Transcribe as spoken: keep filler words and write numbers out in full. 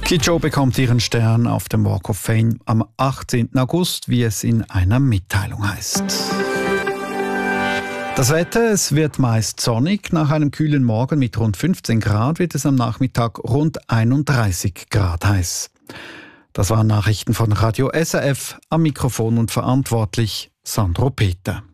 Kid Joe bekommt ihren Stern auf dem Walk of Fame am achtzehnten August, wie es in einer Mitteilung heißt. Das Wetter, es wird meist sonnig. Nach einem kühlen Morgen mit rund fünfzehn Grad wird es am Nachmittag rund einunddreißig Grad heiß. Das waren Nachrichten von Radio S R F. Am Mikrofon und verantwortlich Sandro Peter.